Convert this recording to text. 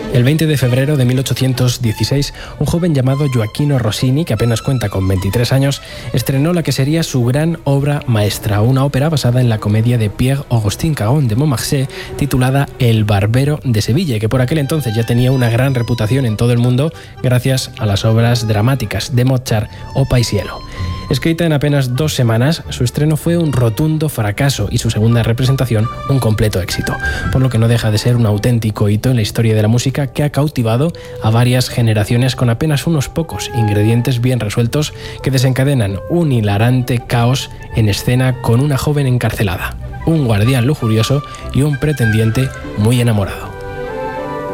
El 20 de febrero de 1816, un joven llamado Gioacchino Rossini, que apenas cuenta con 23 años, estrenó la que sería su gran obra maestra, una ópera basada en la comedia de Pierre-Augustin Caron de Beaumarchais, titulada El Barbero de Sevilla, que por aquel entonces ya tenía una gran reputación en todo el mundo gracias a las obras dramáticas de Mozart o Paisiello. Escrita en apenas 2 semanas, su estreno fue un rotundo fracaso y su segunda representación un completo éxito, por lo que no deja de ser un auténtico hito en la historia de la música que ha cautivado a varias generaciones con apenas unos pocos ingredientes bien resueltos que desencadenan un hilarante caos en escena con una joven encarcelada, un guardián lujurioso y un pretendiente muy enamorado.